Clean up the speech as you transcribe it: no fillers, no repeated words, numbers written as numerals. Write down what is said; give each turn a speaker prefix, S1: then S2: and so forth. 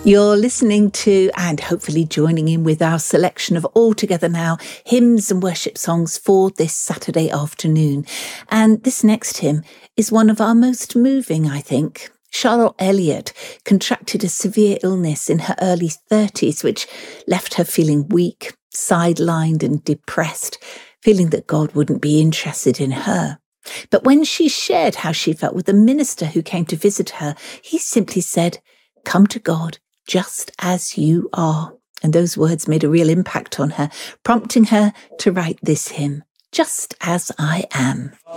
S1: You're listening to and hopefully joining in with our selection of All Together Now hymns and worship songs for this Saturday afternoon. And this next hymn is one of our most moving, I think. Charlotte Elliott contracted a severe illness in her early 30s, which left her feeling weak, sidelined and depressed, feeling that God wouldn't be interested in her. But when she shared how she felt with the minister who came to visit her, he simply said, "Come to God just as you are." And those words made a real impact on her, prompting her to write this hymn, Just As I Am.